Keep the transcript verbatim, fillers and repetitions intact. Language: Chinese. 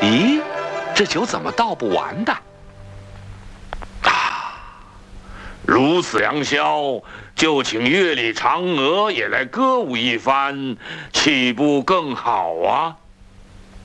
咦，这酒怎么倒不完的？ 啊，如此良宵，就请月里嫦娥也来歌舞一番，岂不更好啊？